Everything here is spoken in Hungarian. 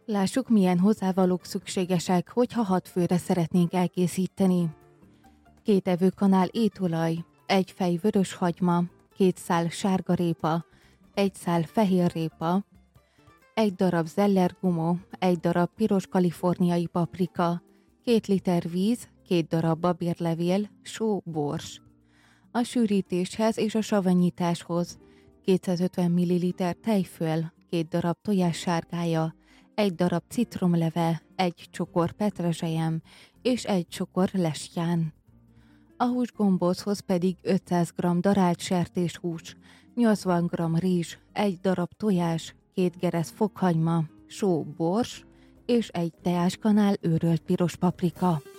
Lássuk, milyen hozzávalók szükségesek, hogyha 6 főre szeretnénk elkészíteni. 2 evőkanál étolaj, 1 fej vörös hagyma, 2 szál sárgarépa, 1 szál fehérrépa, 1 darab zellergumó, 1 darab piros kaliforniai paprika, 2 liter víz, 2 darab babérlevél, só, bors. A sűrítéshez és a savanyításhoz 250 ml tejföl, 2 darab tojássárgája, 1 darab citromleve, 1 csokor petrezselyem és 1 csokor lesján. A húsgombóchoz pedig 500 g darált sertéshús, 80 g rizs, 1 darab tojás, 2 geresz fokhagyma, só, bors és 1 teáskanál őrölt piros paprika.